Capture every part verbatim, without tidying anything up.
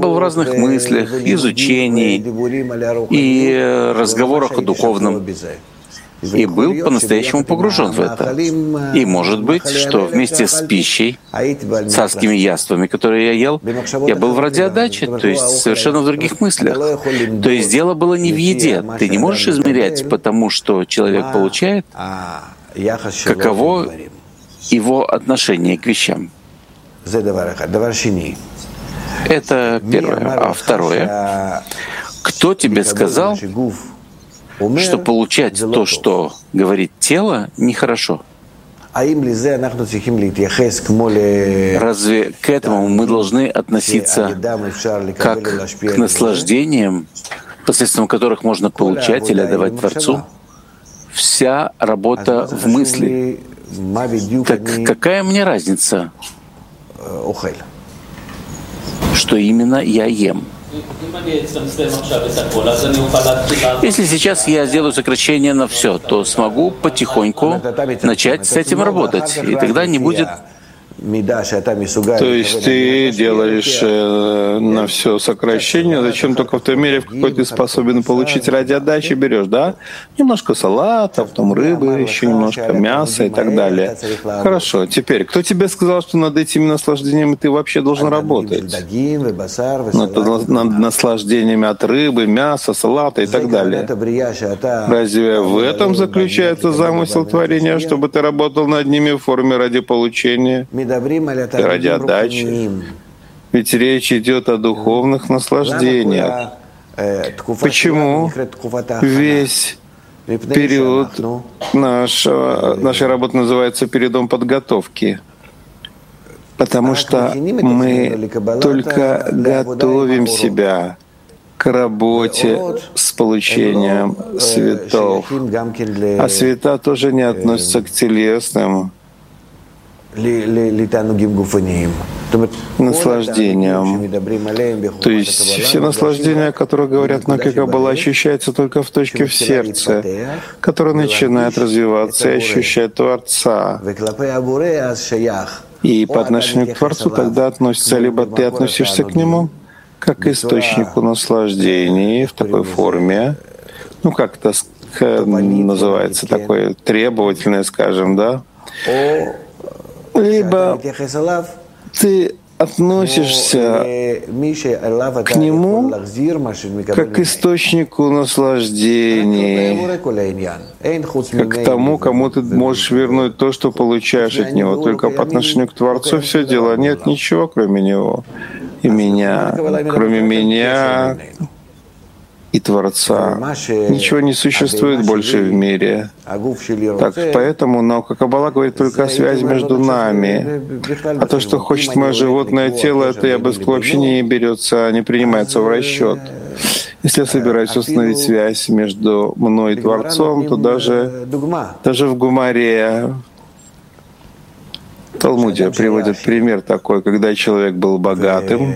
был в разных мыслях, изучении и разговорах о духовном. И был по-настоящему погружен в это. И может быть, что вместе с пищей, царскими яствами, которые я ел, я был в радиодаче, то есть совершенно в других мыслях. То есть дело было не в еде. Ты не можешь измерять потому, что человек получает, каково его отношение к вещам. Это первое. А второе, кто тебе сказал, что получать то, что говорит тело, нехорошо? Разве к этому мы должны относиться как к наслаждениям, посредством которых можно получать или отдавать Творцу? Вся работа в мысли. Так какая мне разница, что именно я ем? Если сейчас я сделаю сокращение на все, то смогу потихоньку начать с этим работать, и тогда не будет. То есть ты делаешь э, на все сокращение, зачем только в той мере, в какой ты способен получить ради отдачи, берешь, да? Немножко салата, потом рыбы, еще немножко мяса и так далее. Хорошо, теперь, кто тебе сказал, что над этими наслаждениями ты вообще должен работать? Над, над наслаждениями от рыбы, мяса, салата и так далее. Разве в этом заключается замысел творения, чтобы ты работал над ними в форме ради получения? Ради отдачи. Ведь речь идет о духовных наслаждениях. Почему весь период нашего, нашей работы называется периодом подготовки? Потому что мы только готовим себя к работе с получением светов. А света тоже не относятся к телесным наслаждением. То есть все наслаждения, о которых говорят на Каббала, ощущаются только в точке в сердце, которая начинает развиваться и ощущать Творца. И по отношению к Творцу тогда относится, либо ты относишься к Нему как к источнику наслаждений в такой форме, ну как-то называется, такое требовательное, скажем, да, либо ты относишься к Нему как к источнику наслаждений, как к тому, кому ты можешь вернуть то, что получаешь от Него. Только по отношению к Творцу все дело. Нет ничего, кроме Него и меня. Кроме меня и Творца. Ничего не существует больше в мире. Так, поэтому наука Каббала говорит только о связи между нами. А то, что хочет мое животное тело, это, я бы сказал, вообще не берется, не принимается в расчет. Если я собираюсь установить связь между мной и Творцом, то даже, даже в Гумаре, в Талмуде приводят пример такой, когда человек был богатым,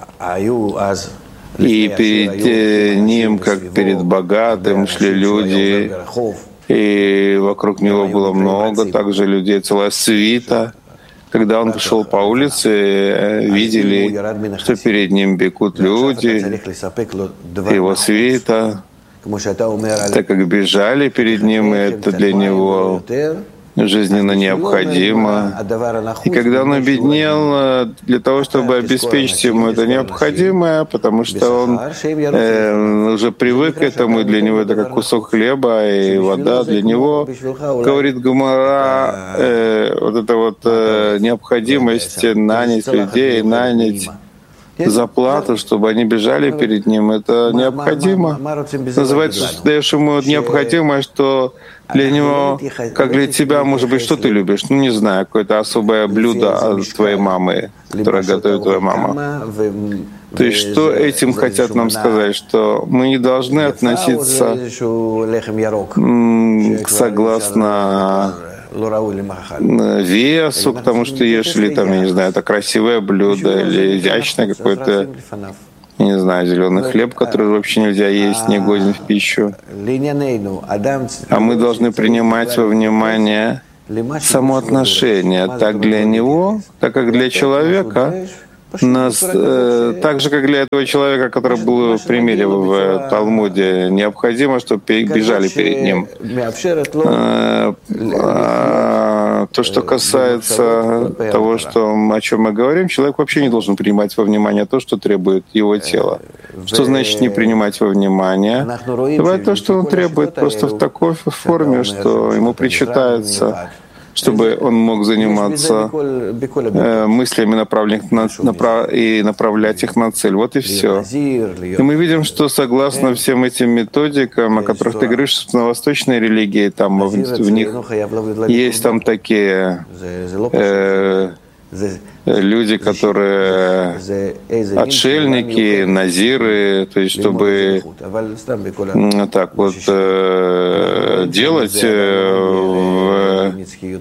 и перед ним, как перед богатым, шли люди, и вокруг него было много также людей, целая свита. Когда он пошел по улице, видели, что перед ним бегут люди, его свита, так как бежали перед ним, и это для него жизненно необходимо. И когда он обеднел, для того, чтобы обеспечить ему это необходимое, потому что он э, уже привык к этому, и для него это как кусок хлеба и вода для него, говорит Гемара, э, вот эта вот э, необходимость нанять людей, нанять заплату, чтобы они бежали перед ним, это необходимо. Называется, что даешь ему необходимое, что для него, как для тебя, может быть, что ты любишь? Ну, не знаю, какое-то особое блюдо от твоей мамы, которое готовит твоя мама. То есть что этим хотят нам сказать? Что мы не должны относиться согласно весу, к тому, что ешь, или там, я не знаю, это красивое блюдо, или изящное какое-то, я не знаю, зеленый хлеб, который вообще нельзя есть, не годен в пищу. А мы должны принимать во внимание само отношение, так для него, так как для человека, Нас, э, так же, как для этого человека, который был в примере в Талмуде, необходимо, чтобы бежали перед ним. Э, э, то, что касается того, что, о чем мы говорим, человек вообще не должен принимать во внимание то, что требует его тело. Что значит не принимать во внимание? Бывает то, что он требует просто в такой форме, что ему причитается, чтобы он мог заниматься э, мыслями, направленных на, направ, и направлять их на цель. Вот и все. И мы видим, что согласно всем этим методикам, о которых ты говоришь, на восточной религии, там в, в них есть там такие э, люди, которые отшельники, назиры, то есть чтобы так вот э, делать э,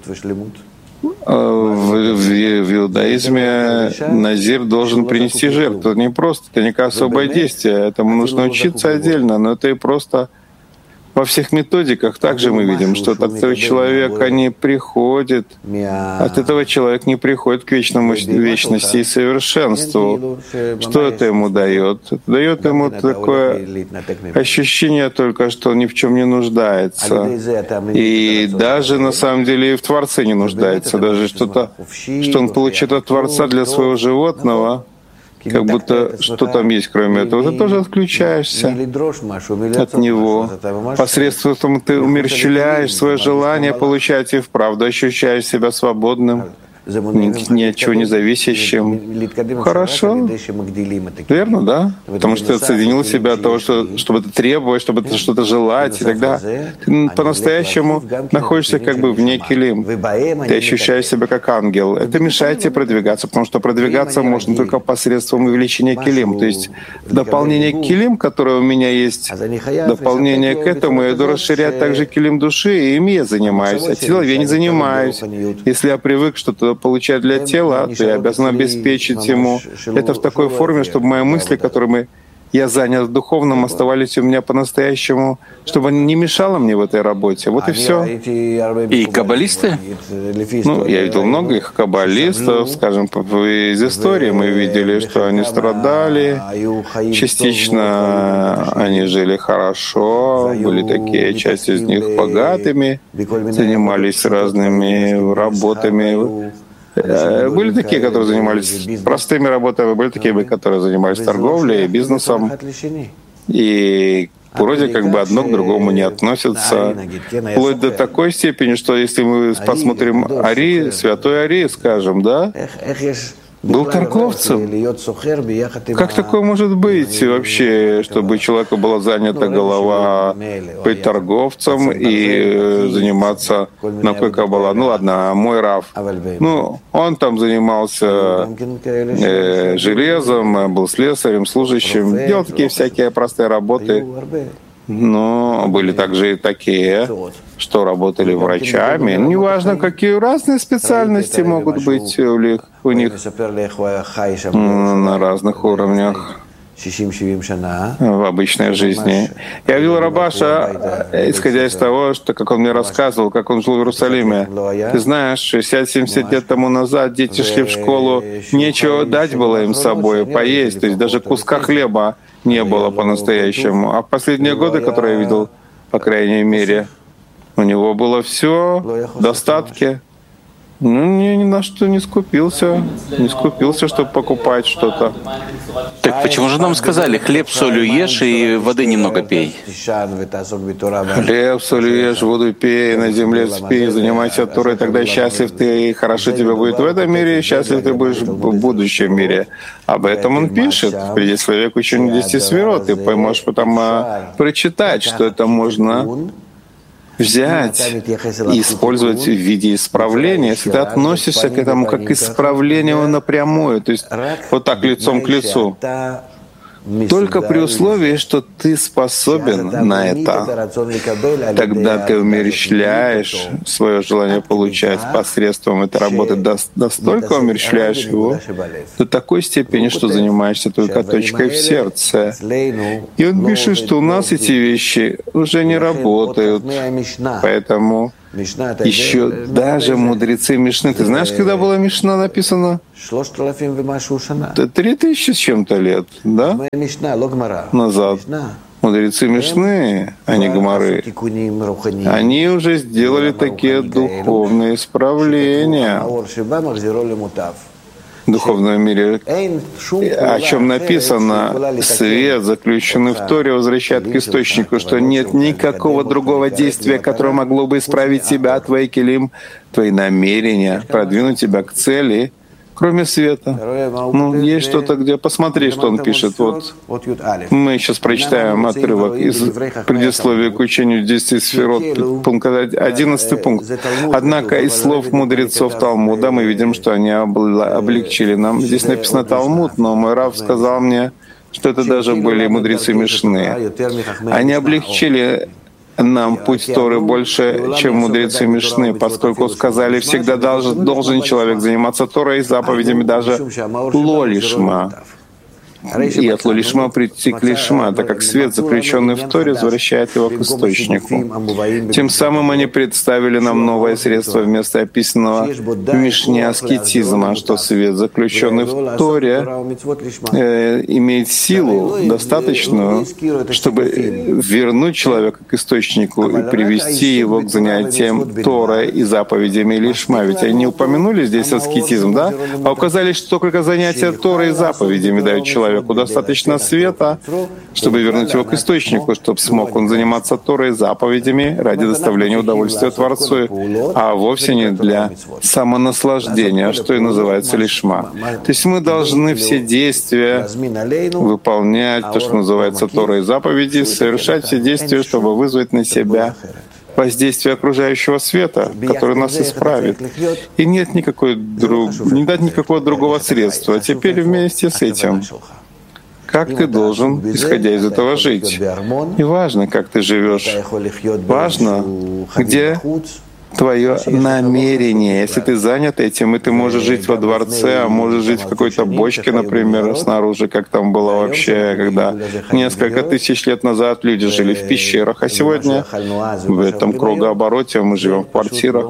в, в, в иудаизме назир должен принести жертву. Это не просто, это не особое действие, этому нужно учиться отдельно, но это и просто во всех методиках также мы видим, что от этого человека не приходит, от этого человек не приходит к вечному, вечности и совершенству. Что это ему дает? Это дает ему такое ощущение только, что он ни в чем не нуждается. И даже на самом деле и в Творце не нуждается. Даже что-то, что он получит от Творца для своего животного, как будто что там есть кроме этого, ты тоже отключаешься от него. Посредством ты умерщвляешь свое желание получать и вправду ощущаешь себя свободным, ни от чего не зависящим. Хорошо. Верно, да? Потому что ты отсоединил себя от того, что, чтобы ты требовать, чтобы ты что-то желать, и тогда ты по-настоящему находишься как бы вне килим. Ты ощущаешь себя как ангел. Это мешает тебе продвигаться, потому что продвигаться можно только посредством увеличения килим. То есть в дополнение к килим, которое у меня есть, в дополнение к этому я иду расширять также килим души, и им я занимаюсь. А телом я не занимаюсь. Если я привык что-то получать для тела, то я обязан обеспечить ему это в такой форме, чтобы мои мысли, которыми я занят в духовном, оставались у меня по-настоящему, чтобы они не мешало мне в этой работе. Вот и все. И каббалисты? Ну, я видел многих каббалистов, скажем, из истории мы видели, что они страдали, частично они жили хорошо, были такие, часть из них богатыми, занимались разными работами. Были такие, которые занимались простыми работами, были такие, которые занимались торговлей, бизнесом. И вроде как бы одно к другому не относятся. Вплоть до такой степени, что если мы посмотрим Ари, святой Ари, скажем, да, был торговцем. Как такое может быть вообще, чтобы у человека была занята голова быть торговцем и заниматься наукой Каббала? Ну ладно, мой Рав. Ну, он там занимался э, железом, был слесарем, служащим, делал такие всякие простые работы. Но были также и такие, что работали врачами. Неважно, какие разные специальности могут быть у них, у них на разных уровнях в обычной жизни. Я видел Рабаша, исходя из того, что, как он мне рассказывал, как он жил в Иерусалиме. Ты знаешь, шестьдесят-семьдесят лет тому назад дети шли в школу, нечего дать было им с собой поесть, то есть даже куска хлеба не было по-настоящему. А в последние годы, которые я видел, по крайней мере, у него было все в достатке. Ну, ни, ни на что не скупился, не скупился, чтобы покупать что-то. Так почему же нам сказали, хлеб, солью ешь и воды немного пей? Хлеб, солью ешь, воду пей, на земле спи, занимайся Торой, тогда счастлив ты, и хорошо тебе будет в этом мире, и счастлив ты будешь в будущем мире. Об этом он пишет. Приди человек учению десяти сферот, ты можешь потом а, прочитать, что это можно взять и использовать в виде исправления, если ты относишься к этому как к исправлению напрямую, то есть вот так лицом к лицу. Только при условии, что ты способен на это, тогда ты умерщвляешь свое желание получать посредством этой работы, настолько умерщвляешь его до такой степени, что занимаешься только точкой в сердце. И он пишет, что у нас эти вещи уже не работают, поэтому Еще даже мудрецы Мишны. Ты знаешь, когда была Мишна написана? Три тысячи с чем-то лет, да? Назад. Мудрецы Мишны, а не Гемары, они уже сделали такие духовные исправления в духовном мире, о чем написано: свет, заключенный в Торе, возвращает к источнику, что нет никакого другого действия, которое могло бы исправить тебя, твои келим, твои намерения, продвинуть тебя к цели, кроме света. Ну, есть что-то, где... Посмотри, что он пишет. Вот мы сейчас прочитаем отрывок из предисловия к учению действий сферот, пункт одиннадцатый пункт. Однако из слов мудрецов Талмуда мы видим, что они облегчили нам. Здесь написано Талмуд, но мой рав сказал мне, что это даже были мудрецы Мишны. Они облегчили нам путь Торы больше, чем мудрецы Мишны, поскольку сказали, всегда должен, должен человек заниматься Торой и заповедями, даже лолишма. И от лолишма прийти к лишма, так как свет, заключенный в Торе, возвращает его к источнику. Тем самым они представили нам новое средство вместо описанного в Мишне аскетизма, что свет, заключенный в Торе, э, имеет силу достаточную, чтобы вернуть человека к источнику и привести его к занятиям Торой и заповедями лишма. Ведь они не упомянули здесь аскетизм, да? А указали, что только занятия Торой и заповедями дают человеку достаточно света, чтобы вернуть его к источнику, чтобы смог он заниматься Торой и заповедями ради доставления удовольствия Творцу, а вовсе не для самонаслаждения, что и называется лишма. То есть мы должны все действия выполнять, то, что называется Торой и заповеди, совершать все действия, чтобы вызвать на себя воздействие окружающего света, который нас исправит. И нет никакой друг... не дать никакого другого средства. А теперь вместе с этим, как ты должен, исходя из этого, жить? Не важно, как ты живешь. Важно, где твое намерение. Если ты занят этим, и ты можешь жить во дворце, а можешь жить в какой-то бочке, например, снаружи, как там было вообще, когда несколько тысяч лет назад люди жили в пещерах, а сегодня в этом кругообороте мы живем в квартирах.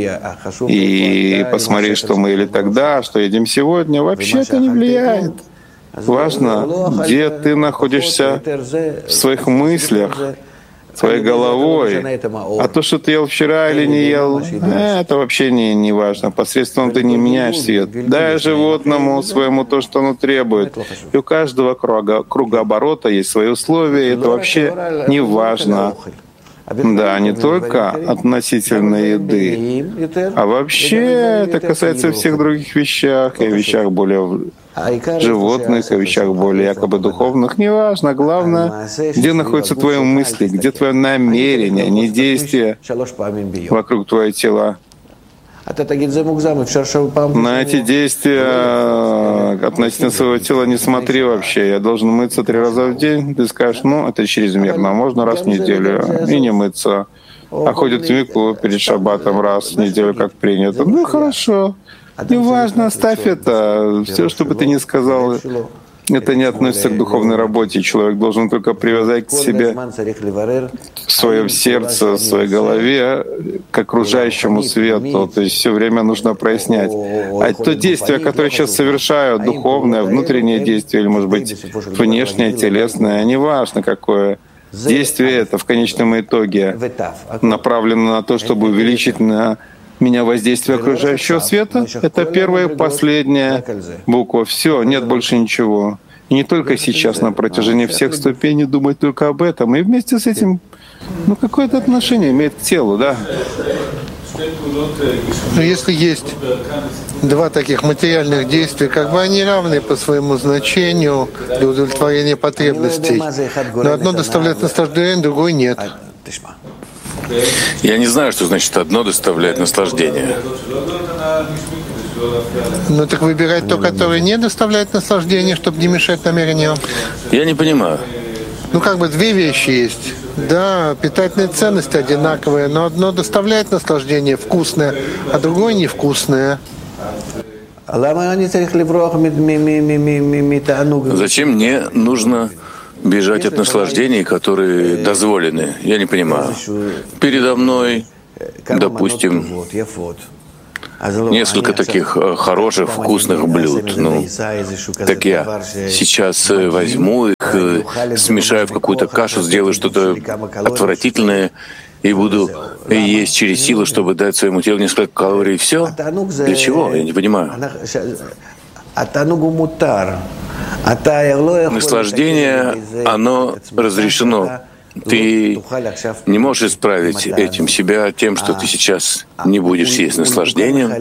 И посмотри, что мы ели тогда, что едим сегодня, вообще это не влияет. Важно, где ты находишься в своих мыслях, своей головой. А то, что ты ел вчера или не ел, это вообще не, не важно. Посредством ты не меняешь свет. Дай животному своему то, что оно требует. И у каждого круга, кругооборота есть свои условия, и это вообще не важно. Да, не только относительно еды, а вообще это касается всех других вещах, и вещах более животных, и вещах более якобы духовных. Неважно, главное, где находятся твои мысли, где твое намерение, не действие вокруг твоего тела. На эти действия относительно своего тела не смотри вообще. Я должен мыться три раза в день. Ты скажешь, ну, это чрезмерно. Можно раз в неделю и не мыться. А ходят в микву перед шаббатом раз в неделю, как принято. Ну, хорошо. Неважно, оставь это. Все, что бы ты ни сказал, это не относится к духовной работе. Человек должен только привязать к себе в своем сердце, в своей голове, к окружающему свету. То есть все время нужно прояснять. А то действие, которое сейчас совершаю, духовное, внутреннее действие, или, может быть, внешнее, телесное, неважно какое, действие это в конечном итоге направлено на то, чтобы увеличить на меня воздействие окружающего света. Это первая и последняя буква. Все, нет больше ничего. И не только сейчас, на протяжении всех ступеней думать только об этом. И вместе с этим, ну, какое-то отношение имеет к телу, да? Но если есть два таких материальных действия, как бы они равны по своему значению для удовлетворения потребностей, но одно доставляет наслаждение, другое нет. Я не знаю, что значит одно доставляет наслаждение. Ну так выбирать то, которое не доставляет наслаждения, чтобы не мешать намерению. Я не понимаю. Ну как бы две вещи есть. Да, питательные ценности одинаковые, но одно доставляет наслаждение, вкусное, а другое невкусное. Зачем мне нужно бежать от наслаждений, которые дозволены? Я не понимаю. Передо мной допустим, несколько таких хороших, вкусных блюд. Ну, так я сейчас возьму их, смешаю в какую-то кашу, сделаю что-то отвратительное и буду есть через силу, чтобы дать своему телу несколько калорий. Все? Для чего? Я не понимаю. Наслаждение, оно разрешено. Ты не можешь исправить этим себя тем, что ты сейчас не будешь есть наслаждением.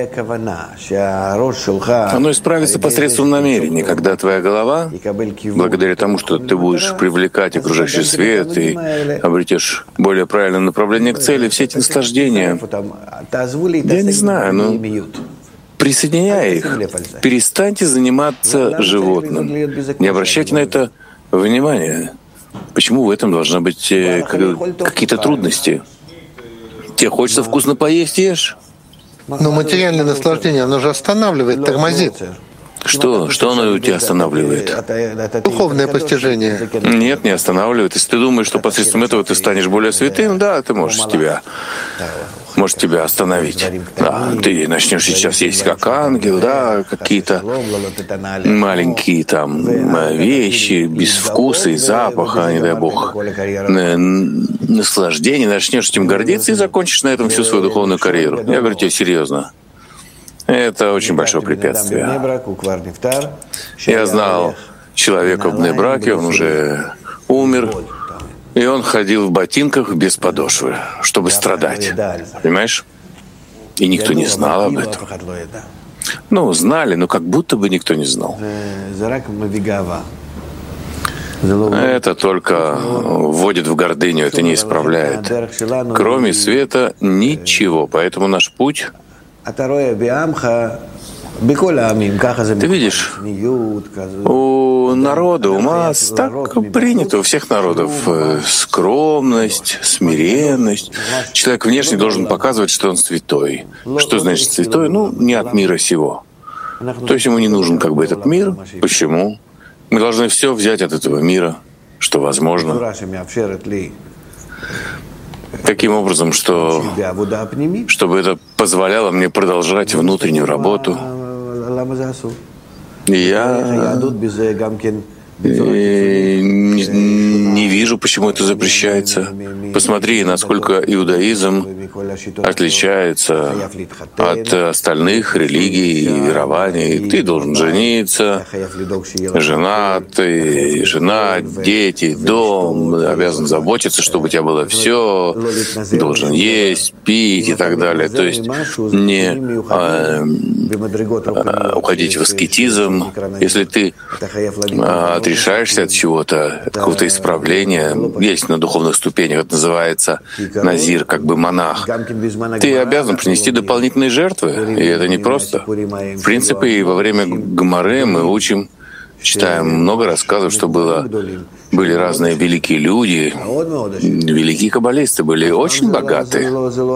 Оно исправится посредством намерения, когда твоя голова, благодаря тому, что ты будешь привлекать окружающий свет и обретешь более правильное направление к цели, все эти наслаждения, я не знаю, но присоединяя их, перестаньте заниматься животным, не обращайте на это внимания. Почему в этом должны быть какие-то трудности? Тебе хочется вкусно поесть, ешь. Но материальное наслаждение, оно же останавливает, тормозит. Что? Что оно у тебя останавливает? Духовное постижение. Нет, не останавливает. Если ты думаешь, что посредством этого ты станешь более святым, да, ты можешь тебя, можешь тебя остановить. Да, ты начнешь сейчас есть как ангел, да, какие-то маленькие там вещи, без вкуса и запаха, не дай Бог, наслаждение, начнешь этим гордиться и закончишь на этом всю свою духовную карьеру. Я говорю тебе серьезно. Это очень большое препятствие. Я знал человека в Бней-Браке, он уже умер, и он ходил в ботинках без подошвы, чтобы страдать. Понимаешь? И никто не знал об этом. Ну, знали, но как будто бы никто не знал. Это только вводит в гордыню, это не исправляет. Кроме света ничего. Поэтому наш путь... Ты видишь, у народа, у масс так принято, у всех народов скромность, смиренность. Человек внешне должен показывать, что он святой. Что значит святой? Ну, не от мира сего. То есть ему не нужен как бы этот мир. Почему? Мы должны все взять от этого мира, что возможно. Таким образом, что, чтобы это позволяло мне продолжать внутреннюю работу. И я и не, не вижу, почему это запрещается. Посмотри, насколько иудаизм отличается от остальных религий и верований. Ты должен жениться, женат, и жена, дети, дом, обязан заботиться, чтобы у тебя было все, должен есть, пить и так далее. То есть не а, уходить в аскетизм. Если ты а, отрешаешься от чего-то, от какого-то исправления, есть на духовных ступенях, это называется назир, как бы монах. Ты обязан принести дополнительные жертвы, и это не просто. В принципе, и во время Гемары мы учим, читаем много рассказов, что было, были разные великие люди, великие каббалисты, были очень богатые.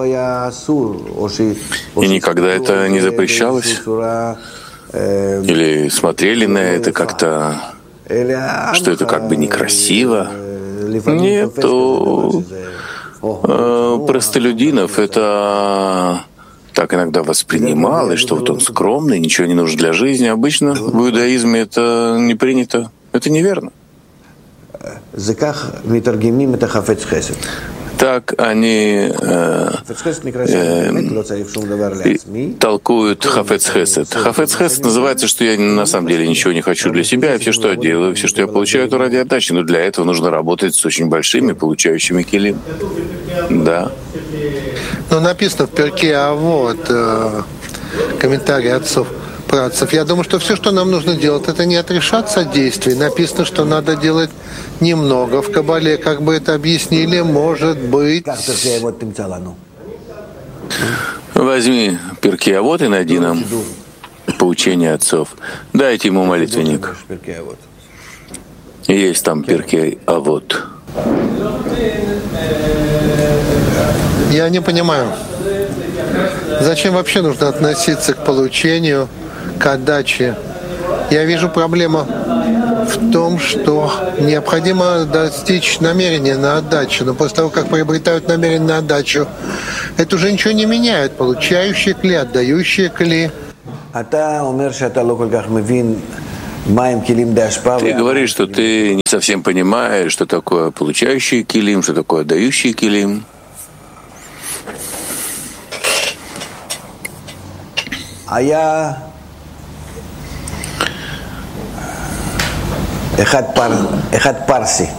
И никогда это не запрещалось. Или смотрели на это как-то, что это как бы некрасиво. Нет, у э, простолюдинов это так иногда воспринималось, что вот он скромный, ничего не нужно для жизни. Обычно в иудаизме это не принято. Это неверно. Так они э, э, толкуют хафец хесед. Хафец хесед называется, что я на самом деле ничего не хочу для себя, и все, что я делаю, все, что я получаю, это ради отдачи. Но для этого нужно работать с очень большими получающими келим. Да. Ну, написано в Перке, а вот э, комментарий отцов. Працев. Я думаю, что все, что нам нужно делать, это не отрешаться от действий. Написано, что надо делать немного. В Кабале, как бы это объяснили, может быть... Возьми Перкей Авот и найди нам поучение отцов. Дайте ему молитвенник. Есть там Перкей Авот. Я не понимаю, зачем вообще нужно относиться к получению, к отдаче. Я вижу проблему в в том, что необходимо достичь намерения на отдачу. Но после того, как приобретают намерение на отдачу, это уже ничего не меняет. Получающие кли, отдающие кли. Ты говоришь, что ты не совсем понимаешь, что такое получающий килим, что такое отдающий килим. А я Эхад Парси.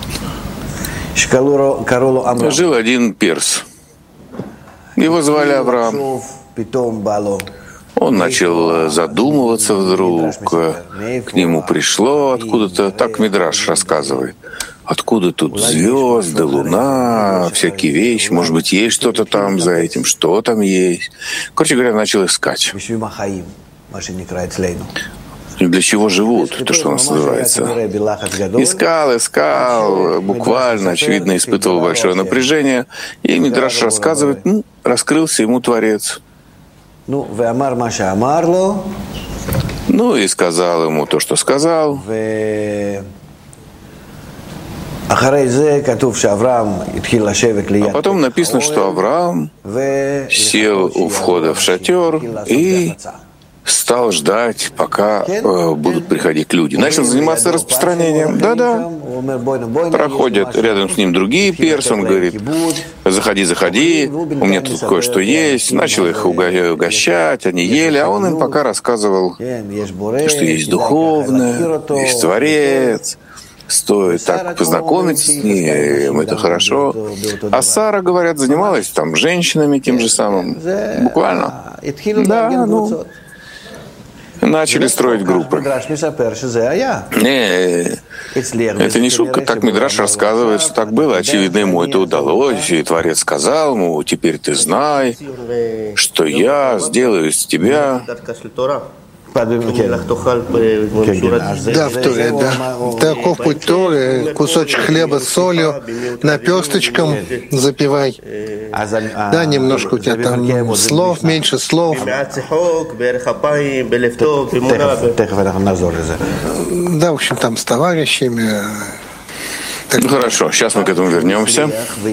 Жил один перс. Его звали Авраам. Он начал задумываться вдруг. К нему пришло откуда-то, так Мидраш рассказывает. Откуда тут звезды, луна, всякие вещи, может быть, есть что-то там за этим, что там есть. Короче говоря, начал искать. Для чего живут, то, что у нас называется. Искал, искал, буквально, очевидно, испытывал большое напряжение. И Мидраш рассказывает, ну, раскрылся ему Творец. Ну и сказал ему то, что сказал. А потом написано, что Авраам сел у входа в шатер и стал ждать, пока э, будут приходить люди. Начал заниматься распространением. Да-да. Проходят рядом с ним другие персы. Он говорит, заходи, заходи, у меня тут кое-что есть. Начал их угощать, они ели, а он им пока рассказывал, что есть духовное, есть Творец. Стоит так познакомиться с ним, это хорошо. А Сара, говорят, занималась там женщинами тем же самым. Буквально. Да, ну... Начали строить группы. Не, это не шутка, так Мидраш рассказывает, что так было. Очевидно, ему это удалось, и Творец сказал ему, теперь ты знай, что я сделаю из тебя... Да, в Торе, да. Таков путь Торы, кусочек хлеба с солью, наперсточком запивай. Да, немножко у тебя там слов, меньше слов. Да, в общем, там с товарищами. Ну хорошо, сейчас мы к этому вернемся.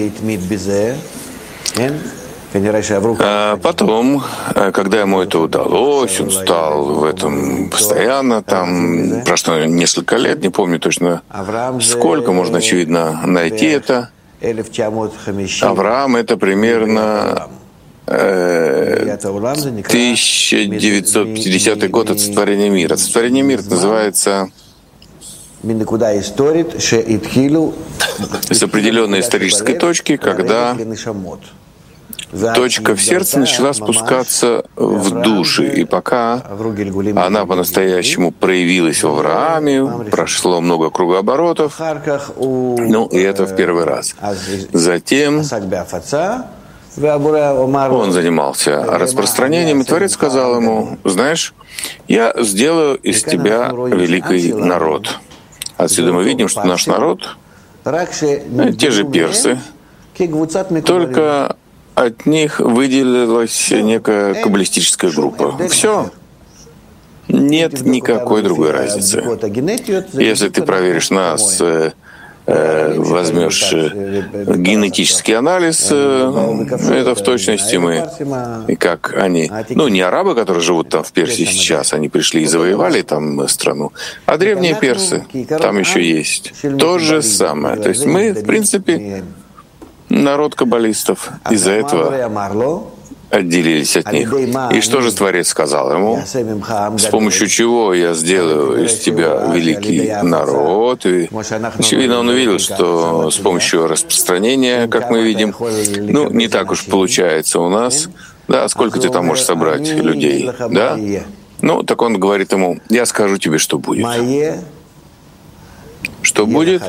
А потом, когда ему это удалось, он стал в этом постоянно, там прошло несколько лет, не помню точно сколько, можно, очевидно, найти это. Авраам — это примерно э, тысяча девятьсот пятидесятый год от сотворения мира. От сотворения мира называется с определенной исторической точки, когда точка в сердце начала спускаться в души, и пока она по-настоящему проявилась в Аврааме, прошло много кругооборотов, ну и это в первый раз. Затем он занимался распространением, и Творец сказал ему, знаешь, я сделаю из тебя великий народ. Отсюда мы видим, что наш народ, те же персы, только от них выделилась некая каббалистическая группа. Все. Нет никакой другой разницы. Если ты проверишь нас, э, э, возьмешь э, генетический анализ, э, это в точности мы, и как они, ну не арабы, которые живут там в Персии сейчас, они пришли и завоевали там страну, а древние персы, там еще есть. То же самое. То есть мы, в принципе, народ каббалистов из-за этого отделились от них. И что же Творец сказал ему? С помощью чего я сделаю из тебя великий народ? И, очевидно, он увидел, что с помощью распространения, как мы видим, ну, не так уж получается у нас. Да, сколько ты там можешь собрать людей? Да? Ну, так он говорит ему, я скажу тебе, что будет. Что будет?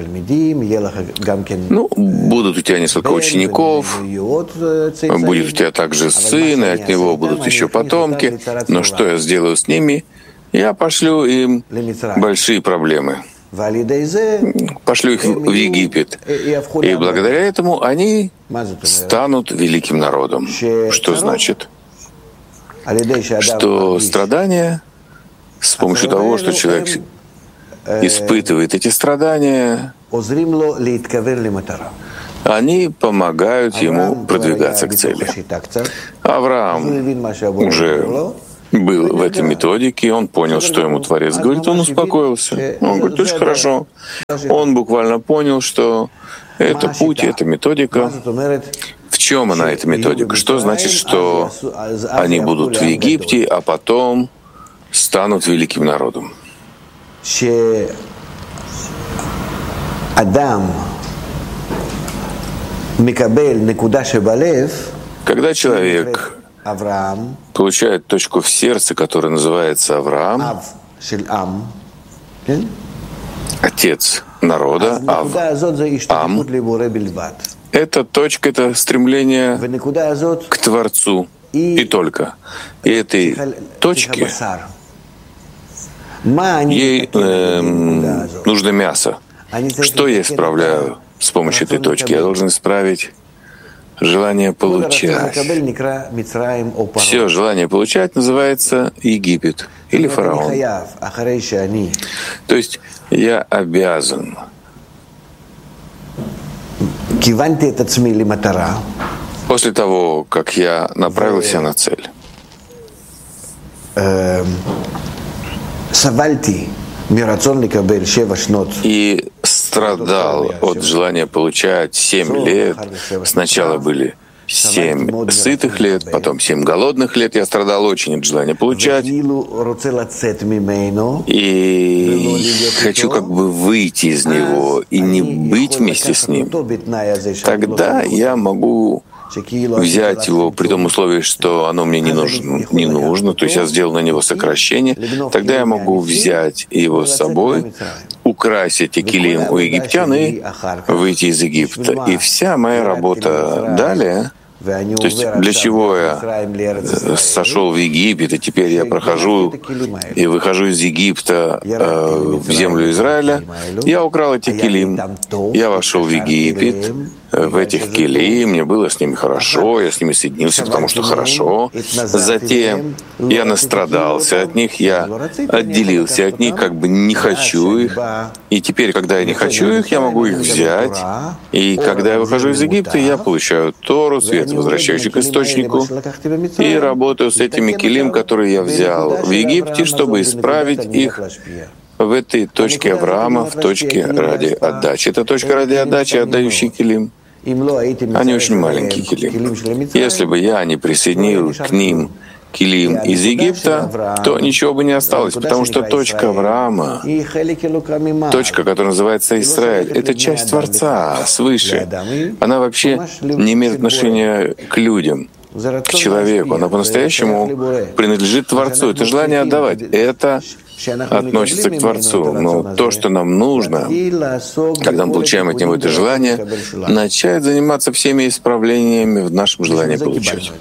Ну, будут у тебя несколько учеников, будет у тебя также сын, и от него будут еще потомки. Но что я сделаю с ними? Я пошлю им большие проблемы. Пошлю их в Египет. И благодаря этому они станут великим народом. Что значит? Что страдания с помощью того, что человек испытывает эти страдания, они помогают ему продвигаться к цели. Авраам уже был в этой методике, он понял, что ему Творец говорит, он успокоился. Он говорит, очень хорошо. Он буквально понял, что это путь, это методика. В чем она, эта методика? Что значит, что они будут в Египте, а потом станут великим народом? Когда человек получает точку в сердце, которая называется Авраам, отец народа, Ав, Ам, эта точка — это стремление к Творцу и только. И этой точке ей э, нужно мясо. Что я исправляю с помощью этой точки? Я должен исправить желание получать. Все желание получать называется Египет или фараон. То есть я обязан после того, как я направился на цель, и страдал от желания получать семь лет. Сначала были семь сытых лет, потом семь голодных лет. Я страдал очень от желания получать. И хочу как бы выйти из него и не быть вместе с ним. Тогда я могу взять его при том условии, что оно мне не нужно, не нужно, то есть я сделал на него сокращение, тогда я могу взять его с собой, украсить килим у египтян и выйти из Египта. И вся моя работа далее, то есть для чего я сошел в Египет, и теперь я прохожу и выхожу из Египта э, в землю Израиля, я украл эти килим, я вошел в Египет, в этих килим, мне было с ними хорошо, я с ними соединился, потому что хорошо. Затем я настрадался от них, я отделился от них, как бы не хочу их. И теперь, когда я не хочу их, я могу их взять. И когда я выхожу из Египта, я получаю Тору, свет, возвращающий к источнику, и работаю с этими килим, которые я взял в Египте, чтобы исправить их в этой точке Авраама, в точке ради отдачи. Это точка ради отдачи, отдающий килим. Они очень маленькие килим. Если бы я не присоединил к ним килим из Египта, то ничего бы не осталось, потому что точка Авраама, точка, которая называется Израиль, это часть Творца, свыше. Она вообще не имеет отношения к людям, к человеку. Она по-настоящему принадлежит Творцу. Это желание отдавать. Это относится к Творцу. Но то, что нам нужно, когда мы получаем от Него это желание, начать заниматься всеми исправлениями в нашем желании получать.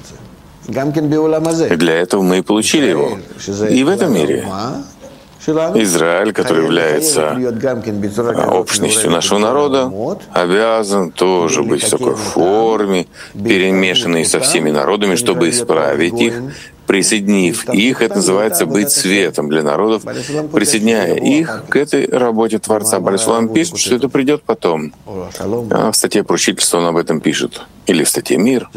И для этого мы и получили его. И в этом мире Израиль, который является общностью нашего народа, обязан тоже быть в такой форме, перемешанный со всеми народами, чтобы исправить их. Присоединив их, это называется быть светом для народов. Присоединяя их к этой работе Творца, Бааль Шулам пишет, что это придет потом. А в статье «Поручительство» он об этом пишет. Или в статье «Мир».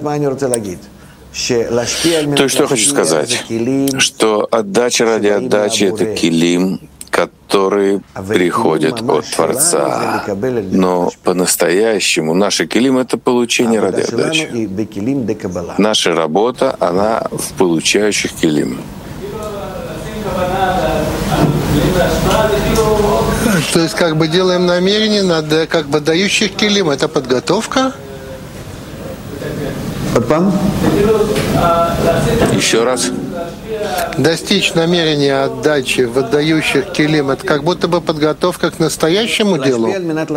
То есть, что я хочу сказать, что отдача ради отдачи — это килим, которые приходят от Творца. Но по-настоящему наши килим — это получение ради отдачи. Наша работа, она в получающих килим. То есть как бы делаем намерение над как бы дающих килим. Это подготовка? Еще раз. Достичь намерения отдачи в отдающих килим — это как будто бы подготовка к настоящему делу.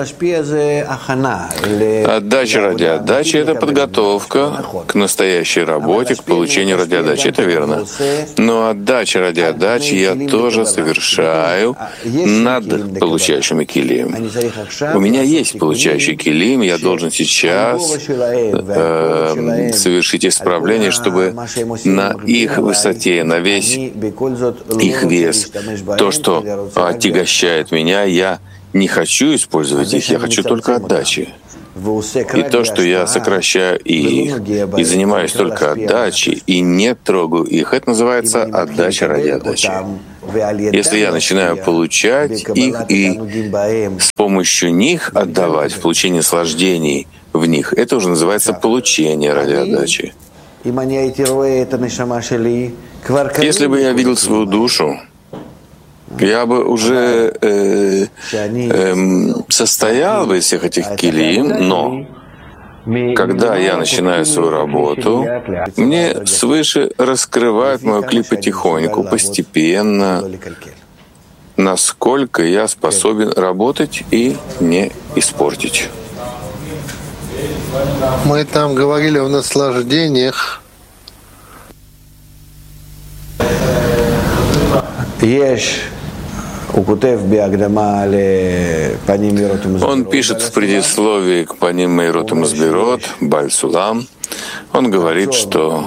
Отдача ради отдачи — это подготовка к настоящей работе, к получению ради отдачи. Это верно. Но отдача ради отдачи я тоже совершаю над получающими килим. У меня есть получающий килим, я должен сейчас э, совершить исправление, чтобы на их высоте, на весь их вес. То, что отягощает меня, я не хочу использовать их, я хочу только отдачи. И то, что я сокращаю их и занимаюсь только отдачей, и не трогаю их, это называется отдача ради отдачи. Если я начинаю получать их и с помощью них отдавать, в получении наслаждений в них, это уже называется получение ради отдачи. Если бы я видел свою душу, я бы уже э, э, состоял бы из всех этих килим, но когда я начинаю свою работу, мне свыше раскрывают мою клип потихоньку, постепенно, насколько я способен работать и не испортить. Мы там говорили о наслаждениях. Он пишет в предисловии к Паним Меирот Мазбирот, Бааль Сулам, он говорит, что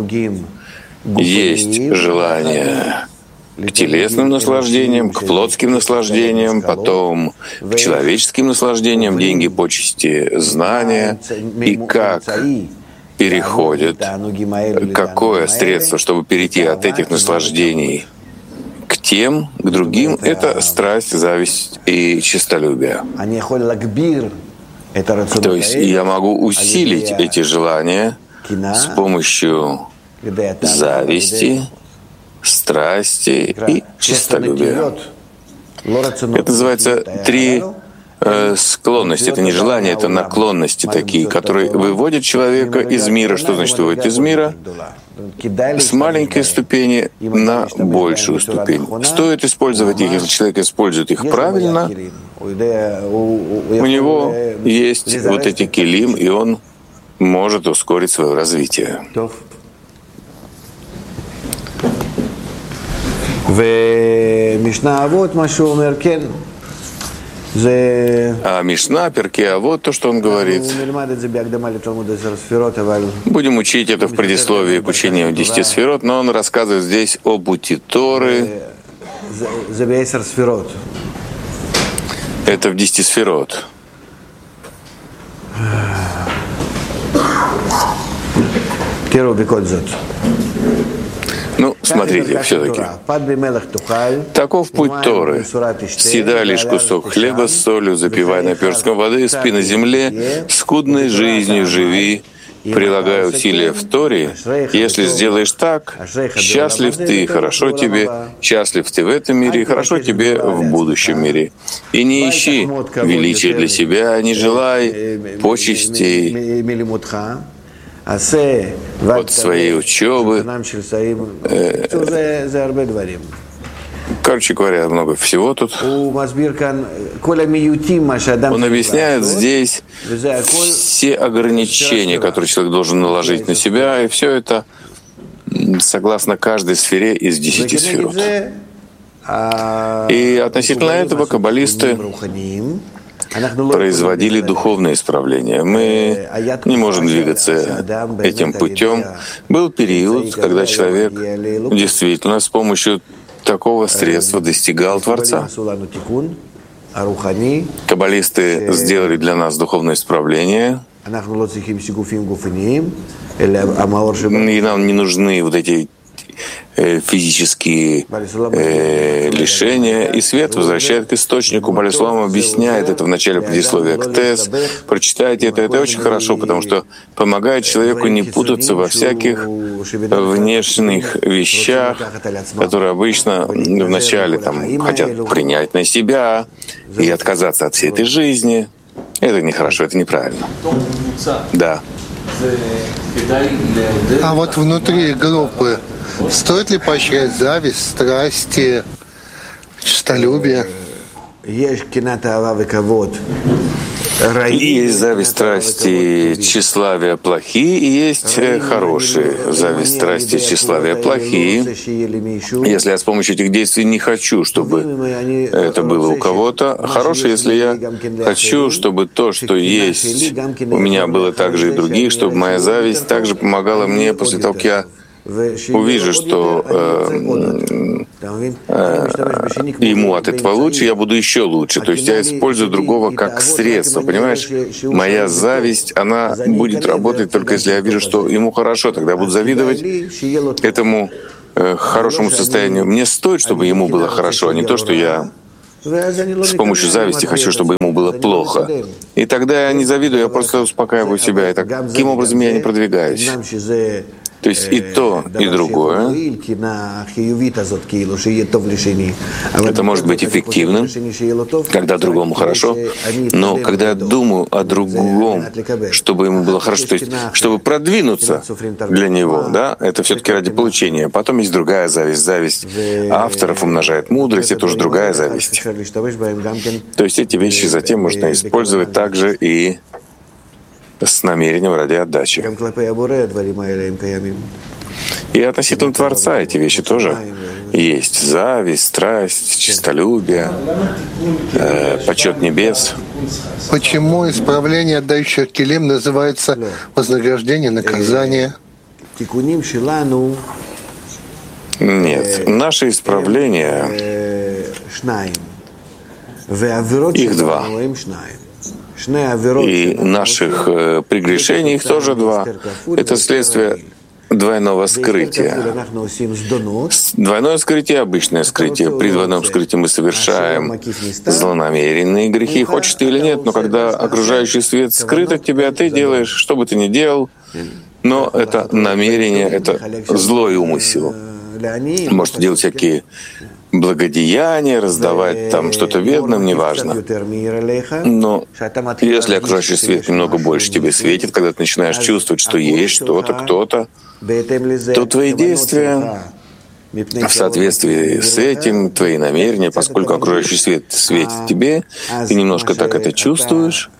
есть желание к телесным наслаждениям, к плотским наслаждениям, потом к человеческим наслаждениям, деньги, почести, знания, и как переходит, какое средство, чтобы перейти от этих наслаждений к тем, к другим, это страсть, зависть и честолюбие. То есть я могу усилить эти желания с помощью зависти, страсти и честолюбия. Это называется три э, склонности. Это не желания, это наклонности такие, которые выводят человека из мира. Что значит выводит из мира? С маленькой ступени на большую ступень. Стоит использовать их, если человек использует их правильно, у него есть вот эти килим, и он может ускорить свое развитие. А Мишна, Перкей Авот, то, что он говорит, будем учить это в предисловии к учению десяти сферот, но он рассказывает здесь о пути Торы. Это в десяти сферот. Ну, смотрите, все-таки. Таков путь Торы. Съедай лишь кусок хлеба с солью, запивай наперстком воды, спи на земле, скудной жизнью живи, прилагая усилия в Торе. Если сделаешь так, счастлив ты, хорошо тебе, счастлив ты в этом мире, и хорошо тебе в будущем мире. И не ищи величия для себя, не желай почестей от своей учебы. Э, короче говоря, много всего тут. Он объясняет здесь все ограничения, которые человек должен наложить на себя, и все это согласно каждой сфере из десяти сферот. И относительно этого каббалисты производили духовное исправление. Мы не можем двигаться этим путем. Был период, когда человек действительно с помощью такого средства достигал Творца. Каббалисты сделали для нас духовное исправление, и нам не нужны вот эти физические э, лишения, и свет возвращает к источнику. Бааль Сулам объясняет это в начале предисловия к Тес. Прочитайте это, это очень хорошо, потому что помогает человеку не путаться во всяких внешних вещах, которые обычно вначале там, хотят принять на себя и отказаться от всей этой жизни. Это нехорошо, это неправильно. Да. А вот внутри группы стоит ли поощрять зависть, страсти, честолюбие? Есть зависть, страсти, тщеславие плохие, и есть хорошие. Зависть, страсти, тщеславие плохие. Если я с помощью этих действий не хочу, чтобы это было у кого-то, хорошее, если я хочу, чтобы то, что есть у меня, было также и других, чтобы моя зависть также помогала мне после того, как я увижу, что э, э, ему от этого лучше, я буду еще лучше. То есть я использую другого как средство, понимаешь? Моя зависть, она будет работать только если я вижу, что ему хорошо, тогда я буду завидовать этому э, хорошему состоянию. Мне стоит, чтобы ему было хорошо, а не то, что я с помощью зависти хочу, чтобы ему было плохо. И тогда я не завидую, я просто успокаиваю себя. И таким образом я не продвигаюсь. То есть и то, и другое. Это может быть эффективным, когда другому хорошо, но когда я думаю о другом, чтобы ему было хорошо, то есть чтобы продвинуться для него, да, это все-таки ради получения. Потом есть другая зависть. Зависть авторов умножает мудрость, это уже другая зависть. То есть эти вещи затем можно использовать также и с намерением ради отдачи. И относительно Творца эти вещи тоже есть. Зависть, страсть, честолюбие, э, почет небес. Почему исправление отдающих килим называется вознаграждение, наказание? Нет, наше исправление, их два. И наших э, прегрешений их тоже два. Это следствие двойного скрытия. Двойное скрытие — обычное скрытие. При двойном скрытии мы совершаем злонамеренные грехи, хочешь ты или нет, но когда окружающий свет скрыт от тебя, ты делаешь, что бы ты ни делал, но это намерение, это злой умысел. Может делать всякие благодеяния, раздавать там что-то бедным, неважно. Но если окружающий свет немного больше тебе светит, когда ты начинаешь чувствовать, что есть что-то, кто-то, то твои действия в соответствии с этим, твои намерения, поскольку окружающий свет светит тебе, ты немножко так это чувствуешь,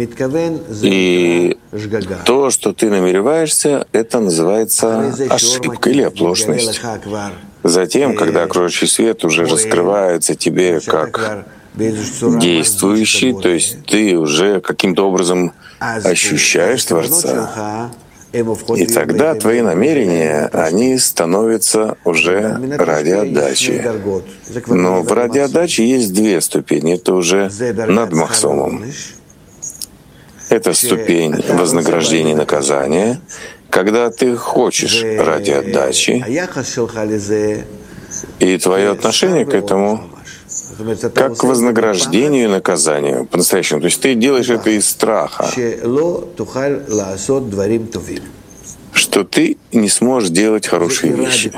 и то, что ты намереваешься, это называется ошибка или оплошность. Затем, когда окружающий свет уже раскрывается тебе как действующий, то есть ты уже каким-то образом ощущаешь Творца, и тогда твои намерения, они становятся уже ради отдачи. Но в ради отдачи есть две ступени, это уже над махсомом. Это ступень вознаграждения и наказания, когда ты хочешь ради отдачи, и твое отношение к этому как к вознаграждению и наказанию по-настоящему. То есть ты делаешь это из страха, что ты не сможешь делать хорошие вещи.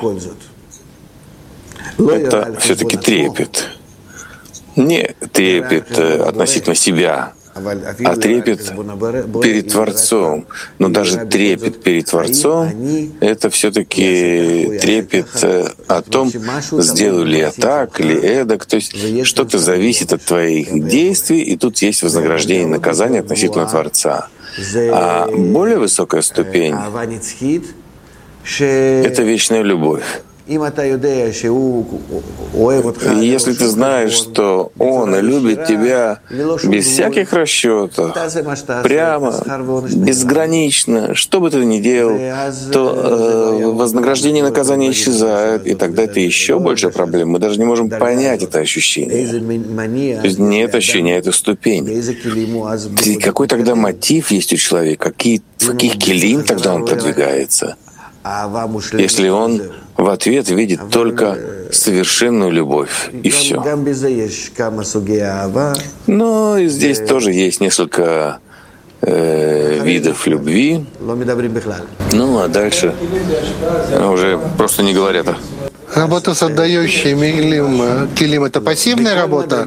Это все-таки трепет. Не трепет относительно себя, а трепет перед Творцом. Но даже трепет перед Творцом — это все-таки трепет о том, сделаю ли я так или эдак. То есть что-то зависит от твоих действий, и тут есть вознаграждение и наказание относительно Творца. А более высокая ступень — это вечная любовь. Если ты знаешь, что Он любит тебя без всяких расчетов, прямо, безгранично, что бы ты ни делал, то э, вознаграждение и наказание исчезают, и тогда это еще больше проблем. Мы даже не можем понять это ощущение. То есть не это ощущение, а это ступень. И какой тогда мотив есть у человека? Какие, в каких килим тогда он продвигается? Если он в ответ видит только совершенную любовь, и все. Но и здесь тоже есть несколько э, видов любви. Ну, а дальше уже просто не говорят. Работа с отдающими килим — это пассивная работа?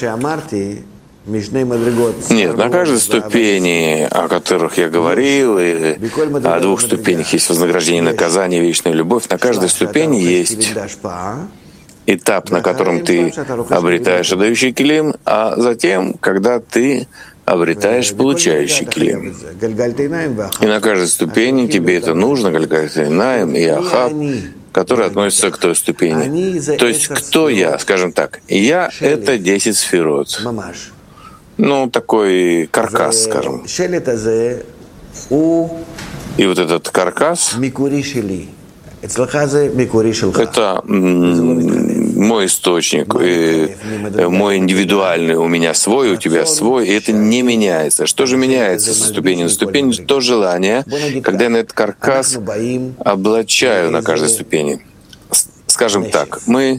Нет, на каждой ступени, о которых я говорил, и о двух ступенях есть вознаграждение, наказание, вечная любовь. На каждой ступени есть этап, на котором ты обретаешь отдающий килим, а затем, когда ты обретаешь получающий килим. И на каждой ступени тебе это нужно, Гальгальтейнаим и Ахав, которые относятся к той ступени. То есть кто я, скажем так? Я — это десять сферот. Ну, такой каркас, скажем. И вот этот каркас Это мой источник, мой индивидуальный, у меня свой, у тебя свой, и это не меняется. Что же меняется со ступени на ступень? То желание, когда я на этот каркас облачаю на каждой ступени. Скажем так, мы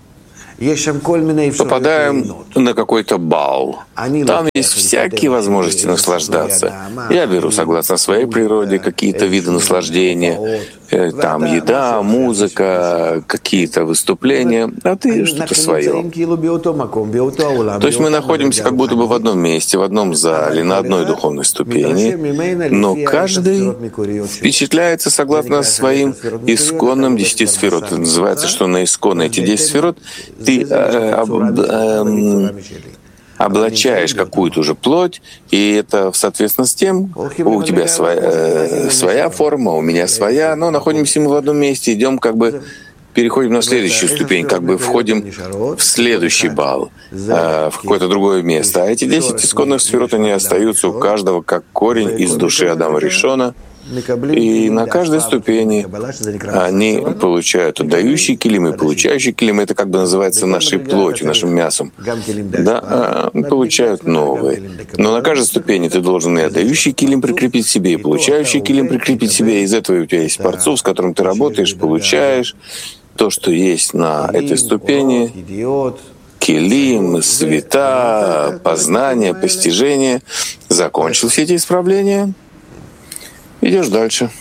попадаем на какой-то бал. Там есть всякие возможности наслаждаться. Я беру, согласно своей природе, какие-то виды наслаждения. Там еда, музыка, какие-то выступления, а ты что-то свое. То есть мы находимся как будто бы в одном месте, в одном зале, на одной духовной ступени, но каждый впечатляется согласно своим исконным десяти сферот. Это называется, что на исконные эти десять сферот ты э, об, э, облачаешь какую-то уже плоть, и это, соответственно, с тем, у тебя своя, э, своя форма, у меня своя, но находимся мы в одном месте, идем как бы, переходим на следующую ступень, как бы входим в следующий балл, э, в какое-то другое место. А эти десять исконных сферот, они остаются у каждого как корень из души Адама Ришона, и на каждой ступени они получают отдающие килим и получающие килим. Это как бы называется нашей плотью, нашим мясом. Да, получают новые. Но на каждой ступени ты должен и отдающий килим прикрепить себе, и получающий килим прикрепить себе. Из этого у тебя есть парцуф, с которым ты работаешь, получаешь то, что есть на этой ступени. Килим, света, познание, постижение. Закончил все эти исправления. Идешь дальше.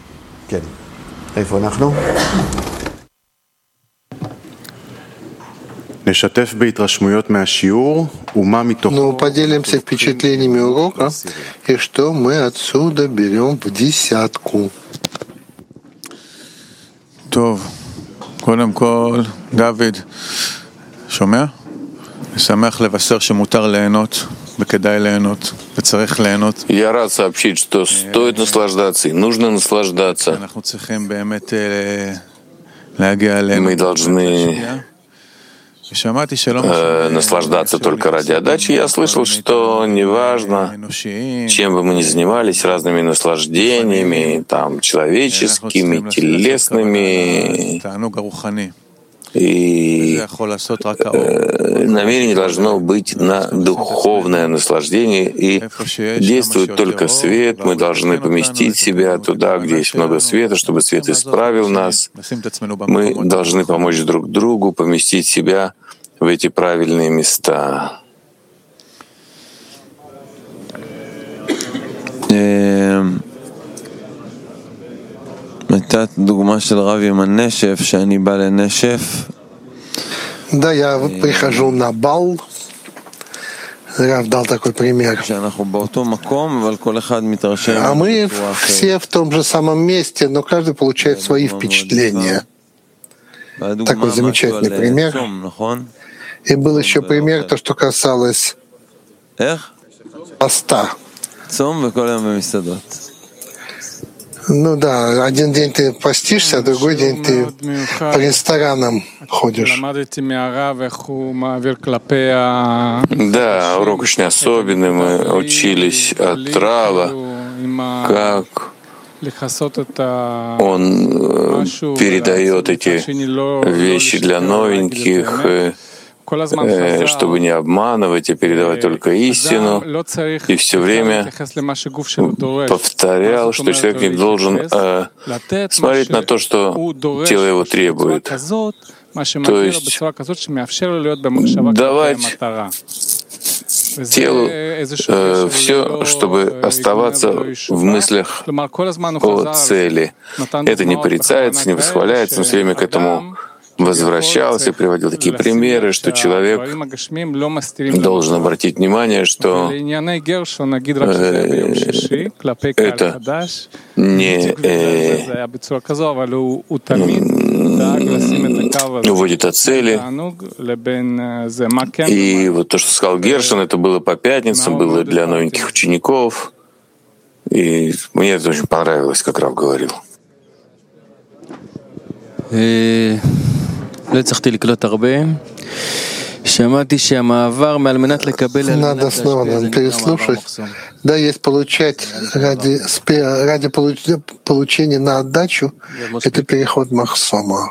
Ну, поделимся впечатлениями урока, и что мы отсюда берем в десятку. טוב, קודם כל, דוד, שומע? אני שמח לבשר שמותר ליהנות. Я рад сообщить, что стоит наслаждаться и нужно наслаждаться. Мы должны э, наслаждаться только ради отдачи. Я слышал, что неважно, чем бы мы ни занимались, разными наслаждениями, там, человеческими, телесными, и э, намерение должно быть на духовное наслаждение, и действует только свет. Мы должны поместить себя туда, где есть много света, чтобы свет исправил нас. Мы должны помочь друг другу поместить себя в эти правильные места. Да, я прихожу на бал. Рав дал такой пример. А мы все в том же самом месте, но каждый получает свои впечатления. Такой замечательный пример. И был еще пример, то, что касалось поста. Ну да, один день ты постишься, а другой день ты по ресторанам ходишь. Да, урок очень особенный. Мы учились от Рава, как он передает эти вещи для новеньких, чтобы не обманывать, а передавать только истину. И все время повторял, что человек не должен э, смотреть на то, что тело его требует. То есть давать телу э, все, чтобы оставаться в мыслях о цели. Это не порицается, не восхваляется, но все время к этому возвращался и приводил такие примеры, что человек должен обратить внимание, что э, это не э, уводит от цели. И вот то, что сказал Гершон, это было по пятницам, было для новеньких учеников. И мне это очень понравилось, как Рав говорил. לא הצלחתי לקלוט הרבה, Надо снова нам переслушать. Да, есть получать ради, ради получения на отдачу, это переход махсома.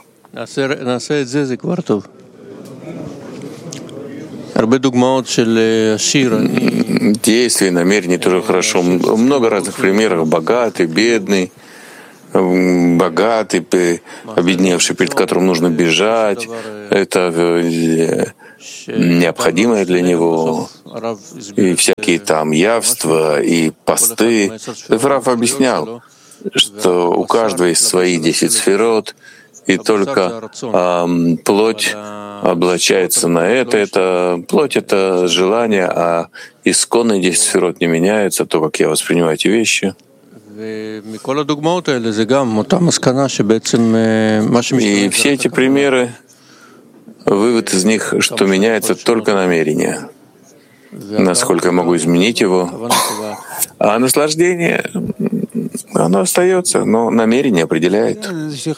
Действия, намерений тоже хорошо. Много разных примеров. Богатый, бедный, богатый, обедневший, перед которым нужно бежать. Это необходимое для него. И всякие там явства, и посты. Рав объяснял, что у каждого есть свои десять сферот, и только э, плоть облачается на это. Это плоть — это желание, а исконные десять сферот не меняются, то, как я воспринимаю эти вещи. И все эти примеры, вывод из них, что меняется только намерение, насколько я могу изменить его. А наслаждение, оно остается, но намерение определяет.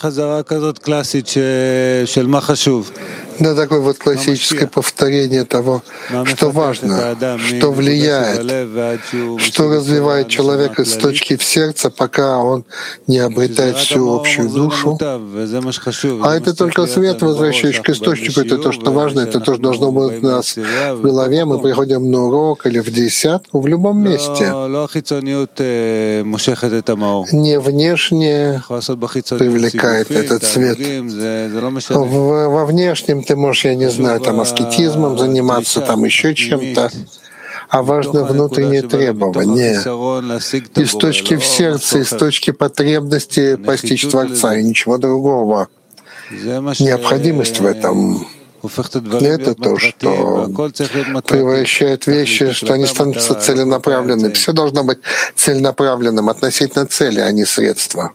Да, такое вот классическое повторение того, что важно, что влияет, что развивает человека с точки в сердце, пока он не обретает всю общую душу. А это только свет, возвращающий к источнику, это то, что важно, это то, что должно быть у нас в голове. Мы приходим на урок или в десятку, в любом месте. Не внешне привлекает этот свет. Во внешнем ты можешь, я не знаю, там аскетизмом заниматься, там еще чем-то, а важно внутреннее требование. Из точки в сердце, из точки потребности постичь Творца и ничего другого. Необходимость в этом — это то, что превращает вещи, что они становятся целенаправленными. Все должно быть целенаправленным относительно цели, а не средства.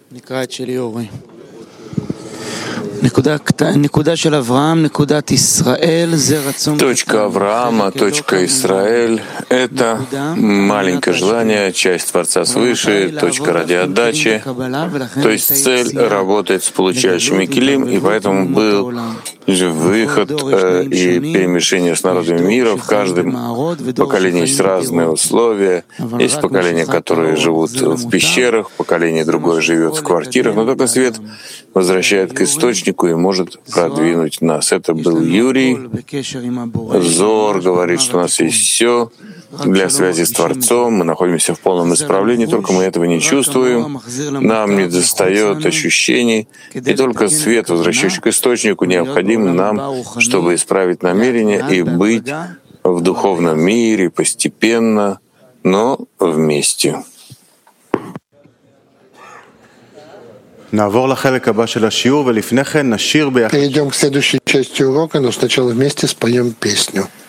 Точка Авраама, точка Израиль — это маленькое желание, часть Творца свыше, точка ради отдачи. То есть цель работает с получающими килим, и поэтому был выход э, и перемешение с народами мира. В каждом поколении есть разные условия. Есть поколения, которые живут в пещерах, поколение другое живет в квартирах, но только свет возвращает к источнику и может продвинуть нас. Это был Юрий. Зор говорит, что у нас есть все для связи с Творцом, мы находимся в полном исправлении, только мы этого не чувствуем, нам не достает ощущений, и только свет, возвращающий к источнику, необходим нам, чтобы исправить намерение и быть в духовном мире постепенно, но вместе. Перейдем к следующей части урока, но сначала вместе споем песню.